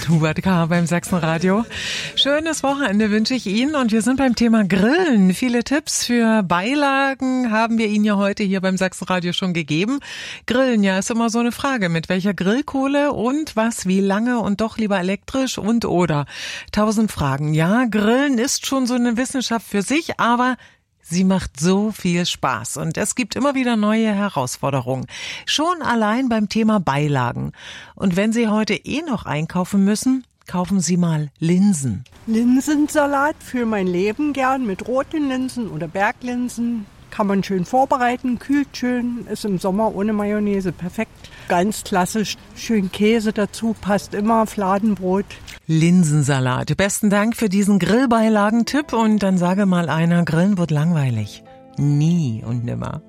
Hubert K. beim Sachsenradio. Schönes Wochenende wünsche ich Ihnen und wir sind beim Thema Grillen. Viele Tipps für Beilagen haben wir Ihnen ja heute hier beim Sachsenradio schon gegeben. Grillen, ja, ist immer so eine Frage. Mit welcher Grillkohle und was, wie lange und doch lieber elektrisch und oder. 1000 Fragen. Ja, Grillen ist schon so eine Wissenschaft für sich, aber sie macht so viel Spaß und es gibt immer wieder neue Herausforderungen. Schon allein beim Thema Beilagen. Und wenn Sie heute noch einkaufen müssen, kaufen Sie mal Linsen. Linsensalat für mein Leben gern mit roten Linsen oder Berglinsen. Kann man schön vorbereiten, kühlt schön, ist im Sommer ohne Mayonnaise perfekt. Ganz klassisch, schön Käse dazu, passt immer, Fladenbrot. Linsensalat. Besten Dank für diesen Grillbeilagentipp und dann sage mal einer, Grillen wird langweilig. Nie und nimmer.